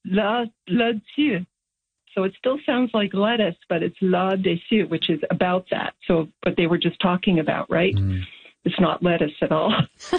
là-dessus. So it still sounds like lettuce, but it's là-dessus, which is about that. So what they were just talking about, right? It's not lettuce at all.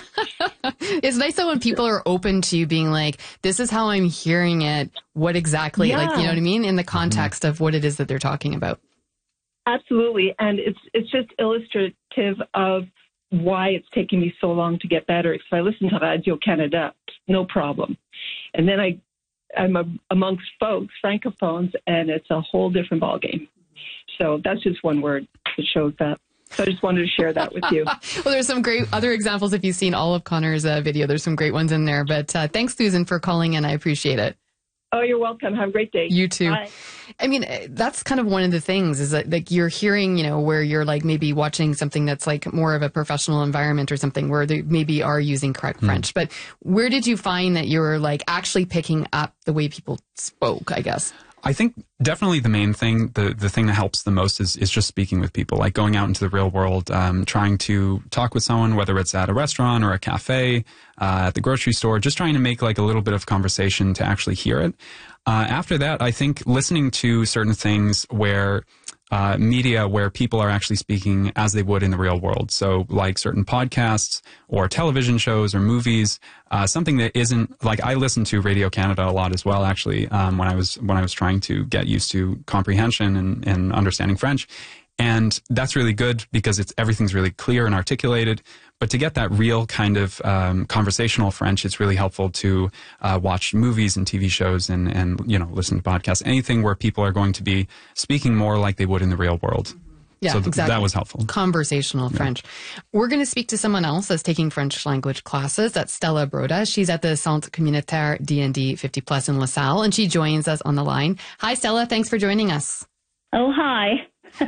It's nice that when people are open to you being like, this is how I'm hearing it. What exactly, like, you know what I mean? In the context of what it is that they're talking about. Absolutely. And it's just illustrative of why it's taking me so long to get better. Because I listen to Radio-Canada, no problem. And then I'm amongst folks, francophones, and it's a whole different ballgame. So that's just one word that shows that. So I just wanted to share that with you. Well, there's some great other examples. If you've seen all of Connor's video, there's some great ones in there. But thanks, Susan, for calling in. I appreciate it. Oh, you're welcome. Have a great day. You too. Bye. I mean, that's kind of one of the things is that like you're hearing, you know, where you're like maybe watching something that's like more of a professional environment or something where they maybe are using correct French. But where did you find that you were like actually picking up the way people spoke, I guess? I think definitely the main thing, the thing that helps the most is just speaking with people, like going out into the real world, trying to talk with someone, whether it's at a restaurant or a cafe, at the grocery store, just trying to make like a little bit of conversation to actually hear it. After that, I think listening to certain things where media where people are actually speaking as they would in the real world. So like certain podcasts or television shows or movies, something that isn't like I listen to Radio-Canada a lot as well, actually, when I was trying to get used to comprehension and understanding French. And that's really good because everything's really clear and articulated. But to get that real kind of conversational French, it's really helpful to watch movies and TV shows and you know, listen to podcasts, anything where people are going to be speaking more like they would in the real world. Yeah, so exactly. That was helpful. Conversational French. We're going to speak to someone else that's taking French language classes. That's Stella Broda. She's at the Centre Communautaire D&D 50 Plus in LaSalle, and she joins us on the line. Hi, Stella. Thanks for joining us. Oh, hi.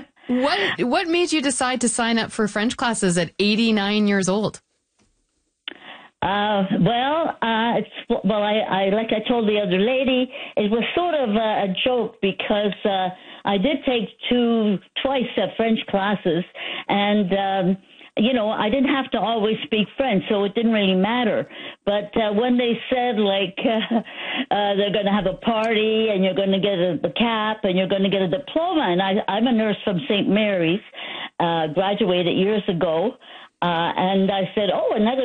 What made you decide to sign up for French classes at 89 years old? I like I told the other lady, it was sort of a joke because I did take twice French classes, and you know, I didn't have to always speak French, so it didn't really matter. But when they said, like, they're going to have a party and you're going to get the cap and you're going to get a diploma, and I'm a nurse from St. Mary's, graduated years ago, and I said, oh, another